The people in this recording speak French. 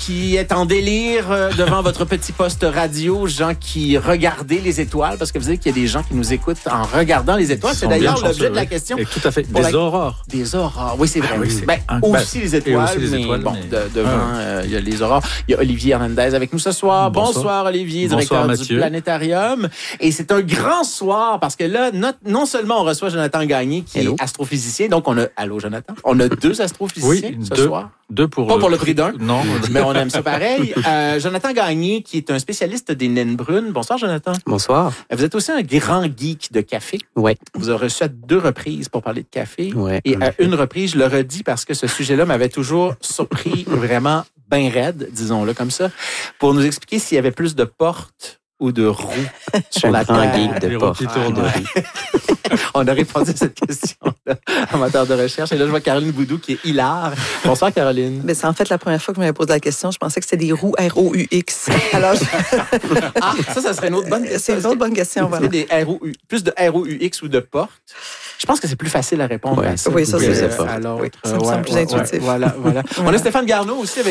qui êtes en délire devant votre petit poste radio, gens qui regardez les étoiles, parce que vous savez qu'il y a des gens qui nous écoutent en regardant les étoiles. C'est d'ailleurs l'objet de la question. Et tout à fait. Des aurores. Des aurores, oui, c'est vrai. Oui, c'est aussi les étoiles, devant, il y a les aurores. Il y a Olivier Hernandez avec nous ce soir. Bonsoir Olivier, directeur du Planétarium. Et c'est un grand soir, parce que là, non seulement on reçoit Jonathan Gagné, qui est astrophysicien, donc on a... Allô, Jonathan? On a 2 astrophysiciens ce soir. Pas pour le prix d'un. Non. Mais on aime ça pareil. Jonathan Gagné, qui est un spécialiste des naines brunes. Bonsoir, Jonathan. Bonsoir. Vous êtes aussi un grand geek de café. Oui. Vous avez reçu à 2 reprises pour parler de café. Ouais, et à une reprise, je le redis parce que ce sujet-là m'avait toujours surpris vraiment bien raide, disons-le comme ça, pour nous expliquer s'il y avait plus de portes ou de roues sur la grand Terre. geek de portes. On a répondu à cette question-là, amateur de recherche. Et là, je vois Caroline Boudou qui est hilar. Bonsoir, Caroline. Mais c'est en fait la première fois que je m'avais posé la question. Je pensais que c'était des roues ROUX. Alors, ça serait une autre bonne question. C'est une autre bonne question, voilà. Plus de ROUX ou de portes? Je pense que c'est plus facile à répondre à ça. Oui, ça, c'est à l'autre. ça me semble plus intuitif. Voilà. On a Stéphane Garneau aussi avec